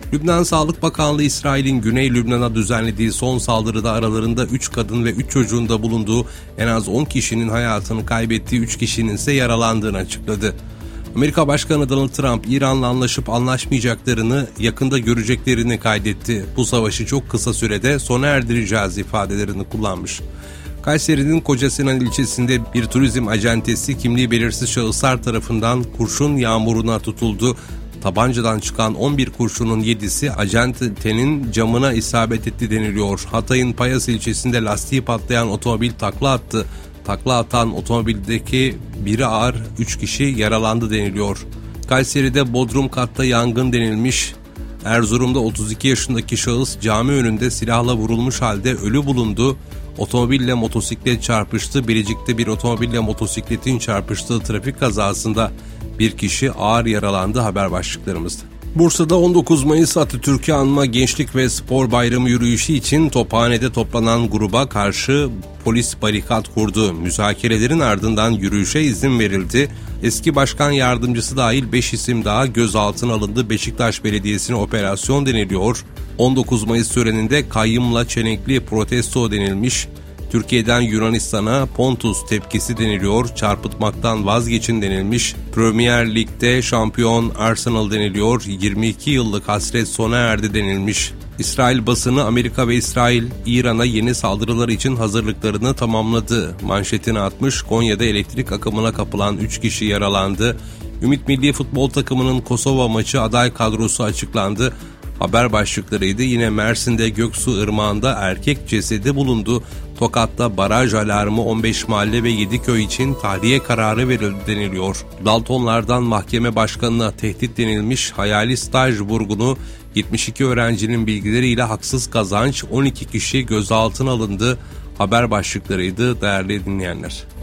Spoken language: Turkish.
Lübnan Sağlık Bakanlığı, İsrail'in Güney Lübnan'a düzenlediği son saldırıda aralarında 3 kadın ve 3 çocuğun da bulunduğu en az 10 kişinin hayatını kaybettiği 3 kişinin ise yaralandığını açıkladı. Amerika Başkanı Donald Trump, İran'la anlaşıp anlaşmayacaklarını yakında göreceklerini kaydetti. Bu savaşı çok kısa sürede sona erdireceğiz ifadelerini kullanmış. Kayseri'nin Kocasinan ilçesinde bir turizm acentesi kimliği belirsiz şahıslar tarafından kurşun yağmuruna tutuldu. Tabancadan çıkan 11 kurşunun 7'si acentenin camına isabet etti deniliyor. Hatay'ın Payas ilçesinde lastiği patlayan otomobil takla attı. Takla atan otomobildeki biri ağır, 3 kişi yaralandı deniliyor. Kayseri'de bodrum katta yangın denilmiş. Erzurum'da 32 yaşındaki şahıs cami önünde silahla vurulmuş halde ölü bulundu. Otomobille motosiklet çarpıştı. Bilecik'te bir otomobille motosikletin çarpıştığı trafik kazasında bir kişi ağır yaralandı. Haber başlıklarımızda. Bursa'da 19 Mayıs Atatürk'ü anma Gençlik ve Spor Bayramı yürüyüşü için Tophane'de toplanan gruba karşı polis barikat kurdu. Müzakerelerin ardından yürüyüşe izin verildi. Eski başkan yardımcısı dahil 5 isim daha gözaltına alındı. Beşiktaş Belediyesi'ne operasyon deniliyor. 19 Mayıs töreninde kayyımla çenekli protesto denilmiş. Türkiye'den Yunanistan'a Pontus tepkisi deniliyor. Çarpıtmaktan vazgeçin denilmiş. Premier Lig'de şampiyon Arsenal deniliyor. 22 yıllık hasret sona erdi denilmiş. İsrail basını Amerika ve İsrail İran'a yeni saldırılar için hazırlıklarını tamamladı manşetini atmış. Konya'da elektrik akımına kapılan 3 kişi yaralandı. Ümit Milli Futbol Takımı'nın Kosova maçı aday kadrosu açıklandı. Haber başlıklarıydı. Yine Mersin'de Göksu Irmağı'nda erkek cesedi bulundu. Tokat'ta baraj alarmı 15 mahalle ve 7 köy için tahliye kararı verildi deniliyor. Daltonlardan mahkeme başkanına tehdit denilmiş. Hayali staj vurgunu 72 öğrencinin bilgileriyle haksız kazanç 12 kişi gözaltına alındı. Haber başlıklarıydı değerli dinleyenler.